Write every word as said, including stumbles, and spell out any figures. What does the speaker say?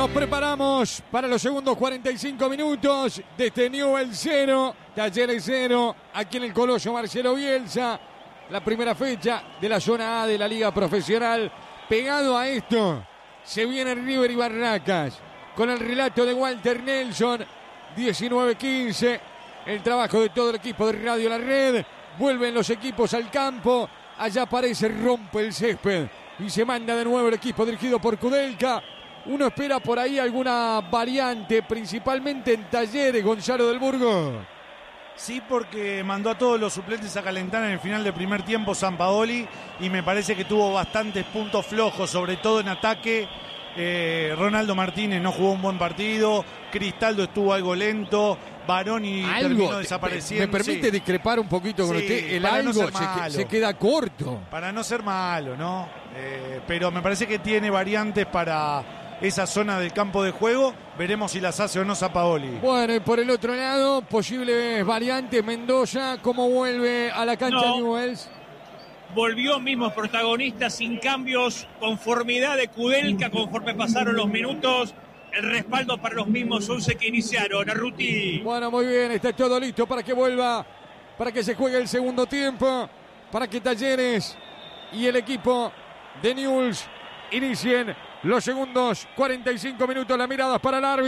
Nos preparamos para los segundos cuarenta y cinco minutos de este Newell's cero, Talleres cero, aquí en el Coloso Marcelo Bielsa. La primera fecha de la zona A de la Liga Profesional. Pegado a esto, se viene River y Barracas, con el relato de Walter Nelson, diecinueve quince. El trabajo de todo el equipo de Radio La Red. Vuelven los equipos al campo. Allá aparece, rompe el césped y se manda de nuevo el equipo dirigido por Kudelka. Uno espera por ahí alguna variante, principalmente en Talleres, Gonzalo del Burgo. Sí, porque mandó a todos los suplentes a calentar en el final del primer tiempo Sampaoli, y me parece que tuvo bastantes puntos flojos, sobre todo en ataque. Eh, Ronaldo Martínez no jugó un buen partido, Cristaldo estuvo algo lento, Baroni ¿Algo? terminó desapareciendo. ¿Me permite sí. discrepar un poquito con Sí, usted? El para algo no ser se, malo. se queda corto. Para no ser malo, ¿no? Eh, pero me parece que tiene variantes para esa zona del campo de juego. Veremos si las hace o no Sampaoli. Bueno, y por el otro lado, posibles variantes. Mendoza, ¿cómo vuelve a la cancha No. Newell's? Volvió mismos protagonistas sin cambios, conformidad de Kudelka conforme pasaron los minutos, el respaldo para los mismos once que iniciaron. Arruti. Bueno, muy bien, está todo listo para que vuelva, para que se juegue el segundo tiempo, para que Talleres y el equipo de Newell's inicien los segundos cuarenta y cinco minutos. La mirada para el árbitro.